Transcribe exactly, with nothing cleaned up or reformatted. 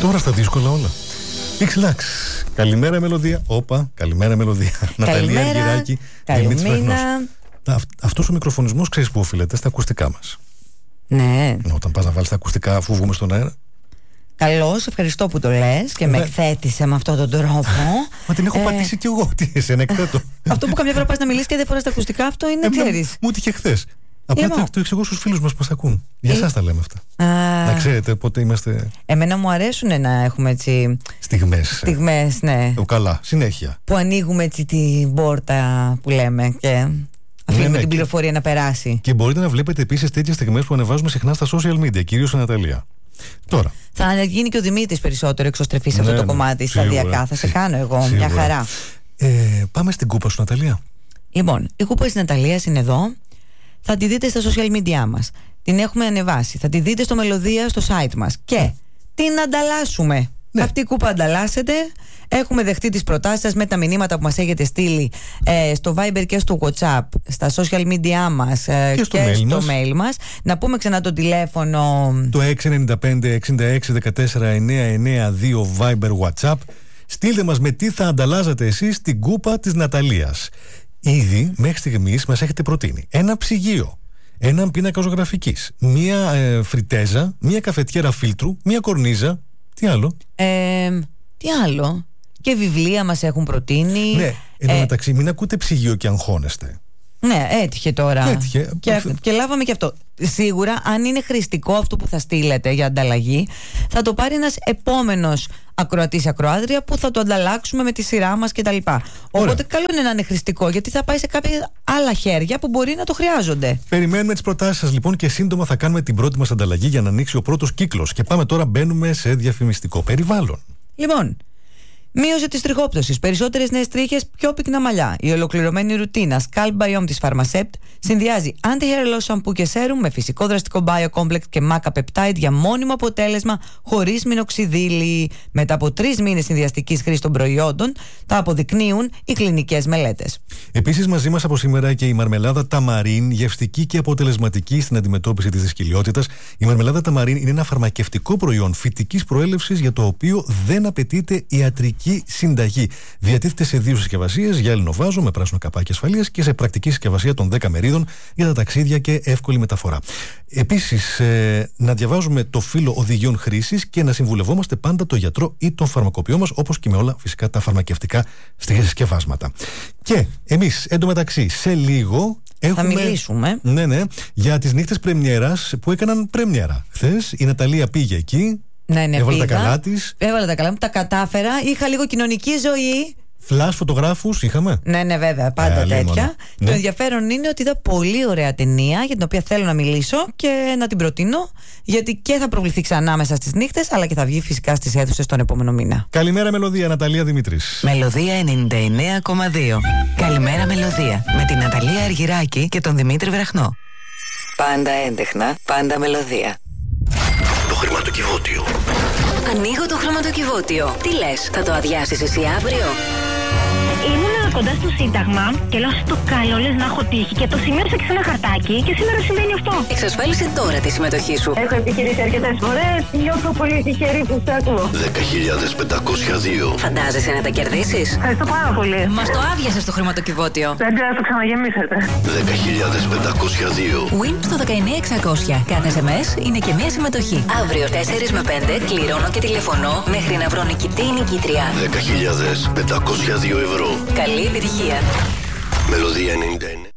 Τώρα στα δύσκολα όλα. Πίξ-λάξ. Καλημέρα μελωδία. Όπα, καλημέρα μελωδία. Ναταλία Αργυράκη. Καλημέρα. Αυτός ο μικροφωνισμός ξέρεις που οφείλεται στα ακουστικά μας. Ναι. Όταν πας να βάλεις τα ακουστικά αφού βγούμε στον αέρα. Καλώς, ευχαριστώ που το λες και με εκθέτησε με αυτόν τον τρόπο. Μα την έχω ε... πατήσει κι εγώ. Τι εσένα εκθέτω. Αυτό που καμιά φορά πας να μιλήσεις και δεν φοράς τα ακουστικά, αυτό είναι, ξέρεις. Μου τύχε χθες. Απλά το, το εξηγώ στους φίλους μας που μας ακούν. Για εσάς τα λέμε αυτά. Α, να ξέρετε πότε είμαστε. Εμένα μου αρέσουν να έχουμε έτσι. Στιγμές. Στιγμές, ναι. Ο, καλά, συνέχεια. Που ανοίγουμε έτσι την πόρτα που λέμε και αφήνουμε ναι, ναι, την πληροφορία και... να περάσει. Και μπορείτε να βλέπετε επίσης τέτοιες στιγμές που ανεβάζουμε συχνά στα social media, κυρίως στην Ναταλία. Τώρα. Θα γίνει και ο Δημήτρης περισσότερο εξωστρεφή σε ναι, αυτό το ναι, κομμάτι σταδιακά. Θα σε κάνω εγώ. Σίγουρα. Μια χαρά. Ε, πάμε στην κούπα σου, Ναταλία. Λοιπόν, η κούπα της Ναταλίας είναι εδώ. Θα τη δείτε στα social media μας. Την έχουμε ανεβάσει. Θα τη δείτε στο Μελωδία στο site μας. Και ναι. την ανταλλάσσουμε. Ναι. Αυτή η κούπα ανταλλάσσεται. Έχουμε δεχτεί τις προτάσεις σας με τα μηνύματα που μας έχετε στείλει ε, στο Viber και στο WhatsApp, στα social media μας ε, και στο, και mail, στο μας. mail μας. Να πούμε ξανά το τηλέφωνο. Το έξι εννιά πέντε εξήντα έξι δεκατέσσερα εννιακόσια ενενήντα δύο Viber WhatsApp. Στείλτε μας με τι θα ανταλλάζατε εσείς την κούπα της Ναταλίας. Ήδη μέχρι στιγμής μας έχετε προτείνει ένα ψυγείο, έναν πίνακα ζωγραφικής, μία ε, φριτέζα, μία καφετιέρα φίλτρου, μία κορνίζα. Τι άλλο? Ε, τι άλλο? Και βιβλία μας έχουν προτείνει. Ναι, εν τω μεταξύ μην ακούτε ψυγείο και αγχώνεστε. Ναι, έτυχε τώρα. Έτυχε. Και, και λάβαμε και αυτό. Σίγουρα, αν είναι χρηστικό αυτό που θα στείλετε για ανταλλαγή, θα το πάρει ένας επόμενος ακροατής ακροάτρια που θα το ανταλλάξουμε με τη σειρά μας κτλ. Οπότε καλό είναι να είναι χρηστικό, γιατί θα πάει σε κάποια άλλα χέρια που μπορεί να το χρειάζονται. Περιμένουμε τις προτάσεις σας λοιπόν και σύντομα θα κάνουμε την πρώτη μας ανταλλαγή για να ανοίξει ο πρώτος κύκλος. Και πάμε τώρα, μπαίνουμε σε διαφημιστικό περιβάλλον. Λοιπόν. Μείωση της τριχόπτωσης, περισσότερες νέες τρίχες, πιο πυκνά μαλλιά. Η ολοκληρωμένη ρουτίνα Scalp Biome της Pharmacept συνδυάζει anti-hair loss shampoo και serum με φυσικό δραστικό biocomplex και maca peptide για μόνιμο αποτέλεσμα χωρίς μινοξιδίλη. Μετά από τρεις μήνες συνδυαστικής χρήσης των προϊόντων, τα αποδεικνύουν οι κλινικές μελέτες. Επίσης, μαζί μας από σήμερα και η μαρμελάδα ταμαρίν, γευστική και αποτελεσματική στην αντιμετώπιση της δυσκολιότητας. Η μαρμελάδα ταμαρίν είναι ένα φαρμακευτικό προϊόν φυτικής προέλευσης για το οποίο δεν απαιτείται ιατρική συνταγή. Διατίθεται σε δύο συσκευασίες, γυάλινο βάζο με πράσινο καπάκι ασφαλείας και σε πρακτική συσκευασία των δέκα μερίδων για τα ταξίδια και εύκολη μεταφορά. Επίσης, ε, να διαβάζουμε το φύλλο οδηγιών χρήσης και να συμβουλευόμαστε πάντα τον γιατρό ή τον φαρμακοποιό μας, όπως και με όλα φυσικά τα φαρμακευτικά συσκευάσματα. Και εμείς εντωμεταξύ σε λίγο έχουμε, θα μιλήσουμε ναι, ναι, για τις νύχτες πρεμιέρας που έκαναν πρεμιέρα. Χθες η Ναταλία πήγε εκεί. Ναι, ναι, έβαλε πήγα, τα καλά της. Έβαλε τα καλά μου, τα κατάφερα. Είχα λίγο κοινωνική ζωή. Φλας φωτογράφους είχαμε. Ναι, ναι, βέβαια, πάντα ε, τέτοια. Ναι. Το ενδιαφέρον είναι ότι είδα πολύ ωραία ταινία για την οποία θέλω να μιλήσω και να την προτείνω, γιατί και θα προβληθεί ξανά μέσα στις νύχτες, αλλά και θα βγει φυσικά στις αίθουσες τον επόμενο μήνα. Καλημέρα, Μελωδία, Ναταλία Δημήτρης. Μελωδία ενενήντα εννέα κόμμα δύο. Καλημέρα, Μελωδία, με την Ναταλία Αργυράκη και τον Δημήτρη Βραχνό. Πάντα έντεχνα, πάντα μελωδία. Το χρηματοκιβώτιο. Ανοίγω το χρηματοκιβώτιο. Τι λες, θα το αδειάσεις εσύ αύριο? Ήμουνα κοντά στο Σύνταγμα και λέω στο καλό λες να έχω τύχει και το σημείωσα και σε ένα χαρτάκι και σήμερα συμβαίνει αυτό. Εξασφάλισε τώρα τη συμμετοχή σου. Έχω επιχειρήσει αρκετές φορές, νιώθω πολύ τυχερή που σ' ακούω. δέκα χιλιάδες πεντακόσια δύο. Φαντάζεσαι να τα κερδίσεις? Ευχαριστώ πάρα πολύ. Μας το άδειασε στο χρηματοκιβώτιο. Δεν πρέπει να το ξαναγεμίσετε. δέκα χιλιάδες πεντακόσια δύο. Win στο δεκαεννέα εξακόσια. Κάθε ες εμ ες είναι και μία συμμετοχή. Αύριο τέσσερα με πέντε κληρώνω και τηλεφωνώ μέχρι να βρω νικητή ή νικήτρια. δέκα χιλιάδες πεντακόσια δύο ευρώ. Καλή επιτυχία. Μελωδία ενενήντα εννέα.